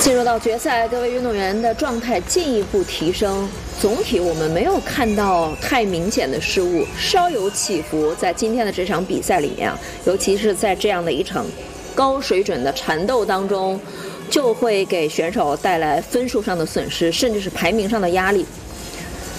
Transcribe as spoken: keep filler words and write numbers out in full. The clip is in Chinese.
进入到决赛，各位运动员的状态进一步提升。总体我们没有看到太明显的失误，稍有起伏。在今天的这场比赛里面啊，尤其是在这样的一场高水准的缠斗当中，就会给选手带来分数上的损失，甚至是排名上的压力。